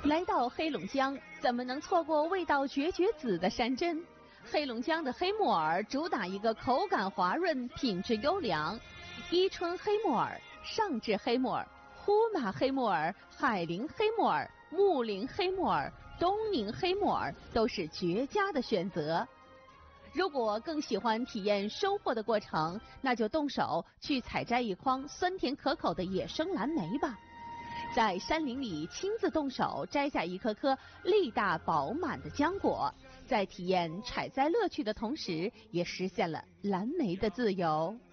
来到黑龙江，怎么能错过味道绝子的山珍？黑龙江的黑木耳主打一个口感滑润、品质优良。伊春黑木耳、上智黑木耳、呼玛黑木耳、海陵黑木耳、木林黑木耳、东宁黑木耳都是绝佳的选择。如果更喜欢体验收获的过程，那就动手去采摘一筐酸甜可口的野生蓝莓吧。在山林里亲自动手摘下一颗颗粒大饱满的浆果，在体验采摘乐趣的同时，也实现了蓝莓的自由。